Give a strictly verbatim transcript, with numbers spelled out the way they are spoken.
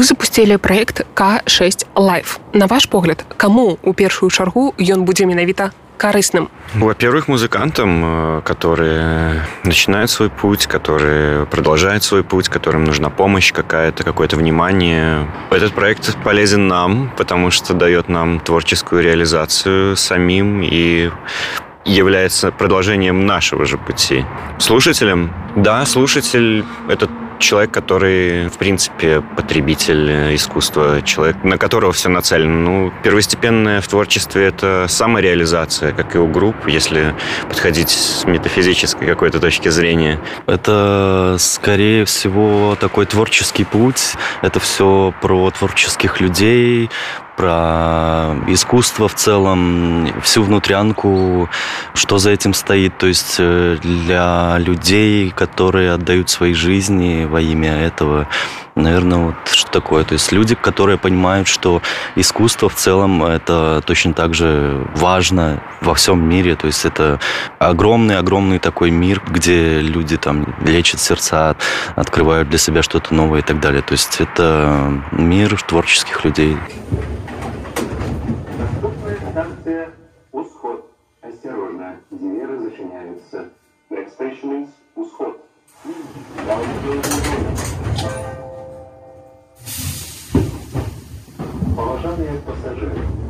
Вы запусцілі праект К шесть Live. На ваш погляд, каму у першую чаргу ён будзе менавіта корыстным? Во-первых, музыкантам, которые начинают свой путь, которые продолжают свой путь, которым нужна помощь какая-то, какое-то внимание. Этот проект полезен нам, потому что дает нам творческую реализацию самим и является продолжением нашего же пути. Слушателям? Да, слушатель – это человек, который, в принципе, потребитель искусства, человек, на которого все нацелено. Ну, первостепенное в творчестве – это самореализация, как и у групп, если подходить с метафизической какой-то точки зрения. Это, скорее всего, такой творческий путь. Это все про творческих людей, про искусство в целом, всю внутрянку, что за этим стоит. То есть для людей, которые отдают свои жизни во имя этого, наверное, вот что такое. То есть люди, которые понимают, что искусство в целом это точно так же важно во всем мире. То есть это огромный-огромный такой мир, где люди там лечат сердца, открывают для себя что-то новое и так далее. То есть это мир творческих людей. Станция «Усход». Осторожно, двери зачиняются. Next station is «Усход». Уважаемые пассажиры,